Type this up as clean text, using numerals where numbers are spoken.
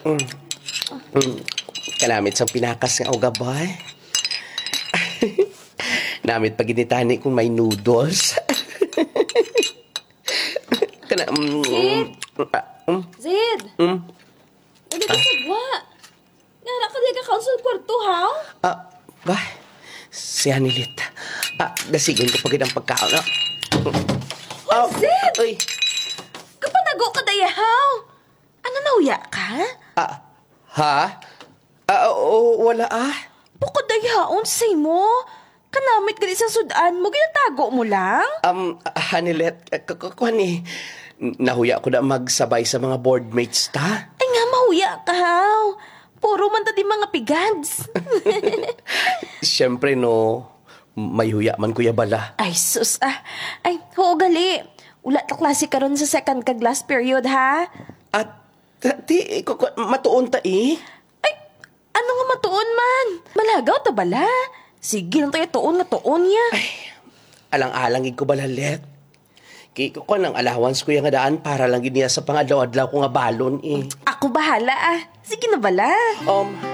Kalamit sa pinakas nga o gabay. Namit pag initani kung may noodles. Kana, Zed! Hindi ka sagwa. Nara ka di ka council kwarto, ha? Ba? Si Hanilit. Dasigin ko pagid ang pagkaon. Zed! Uy. Kapanago ka dayahaw. Ano nauya ka? Ha? Wala Bukod dayahaon say mo. Kanamit ka sa sudan mo, ginatago mo lang? Hanilet, kuhan eh. Nahuya ko na magsabay sa mga boardmates ta. Ay nga, mahuya ka, haw. Puro man ta di mga pigads. Siyempre, no. May huya man kuya bala. Ay, sus, Ay, oo gali. Ulat na klase ka ron sa second ka glass period, ha? At, matuon ta eh. Ay, ano nga matuon man? Malagaw ta bala? Sige lang tayo tuon nga tuon niya. Ay, alang-alangin ko balalet. Kaya ko ng allowance ko yung daan para lang giniya sa pangadlaw-adlaw ko nga balon eh. Ako bahala, Sige na bala.